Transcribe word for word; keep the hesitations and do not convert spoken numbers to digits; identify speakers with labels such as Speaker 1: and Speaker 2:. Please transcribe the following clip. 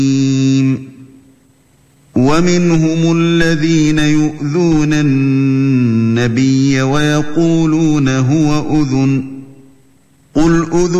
Speaker 1: ومنهم الذين يؤذون النبي ويقولون هو أذن قل أذن